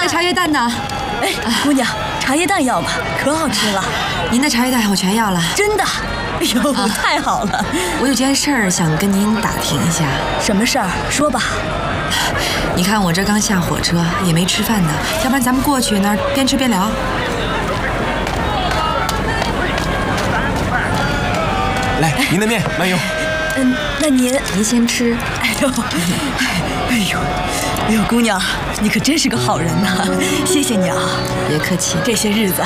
茶叶蛋呢？ 哎，姑娘，茶叶蛋要吗？可好吃了。 您的茶叶蛋我全要了。 真的？哎呦，太好了！ 我有件事儿想跟您打听一下。 什么事儿？说吧。 你看我这刚下火车，也没吃饭呢，要不然咱们过去那儿边吃边聊。 来，您的面慢用。 那您先吃。 哎呦，姑娘，你可真是个好人呐！谢谢你啊。 别客气。 这些日子